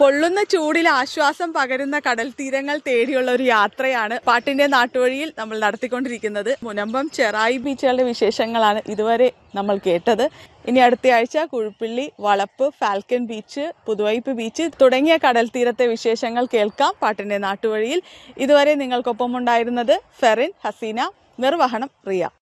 പൊള്ളുന്ന ചൂടിൽ ആശ്വാസം പകരുന്ന കടൽ തീരങ്ങൾ തേടിയുള്ള ഒരു യാത്രയാണ് പാട്ടിന്റെ നാട്ടുവഴിയിൽ നമ്മൾ നടത്തിക്കൊണ്ടിരിക്കുന്നത്. മുനമ്പം ചെറായി ബീച്ചുകളുടെ വിശേഷങ്ങളാണ് ഇതുവരെ നമ്മൾ കേട്ടത്. ഇനി അടുത്ത ആഴ്ച കുഴുപ്പിള്ളി, വളപ്പ്, ഫാൽക്കൺ ബീച്ച്, പുതുവൈപ്പ് ബീച്ച് തുടങ്ങിയ കടൽ തീരത്തെ വിശേഷങ്ങൾ കേൾക്കാം പാട്ടിന്റെ നാട്ടുവഴിയിൽ. ഇതുവരെ നിങ്ങൾക്കൊപ്പം ഉണ്ടായിരുന്നത് ഫെറിൻ, ഹസീന, നിർവഹണം റിയ.